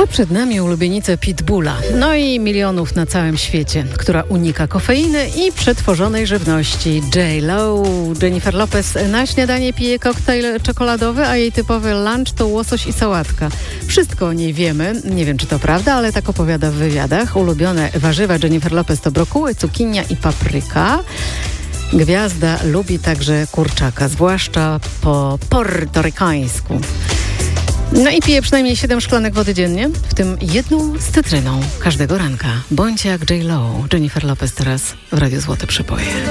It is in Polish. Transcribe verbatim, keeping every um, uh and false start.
A przed nami ulubienice Pitbulla, no i milionów na całym świecie, która unika kofeiny i przetworzonej żywności. J Lo, Jennifer Lopez na śniadanie pije koktajl czekoladowy, a jej typowy lunch to łosoś i sałatka. Wszystko o niej wiemy, nie wiem czy to prawda, ale tak opowiada w wywiadach. Ulubione warzywa Jennifer Lopez to brokuły, cukinia i papryka. Gwiazda lubi także kurczaka, zwłaszcza po portorykańsku. No i pije przynajmniej siedem szklanek wody dziennie, w tym jedną z cytryną każdego ranka. Bądź jak J Lo, Jennifer Lopez teraz w Radiu Złote Przyboje.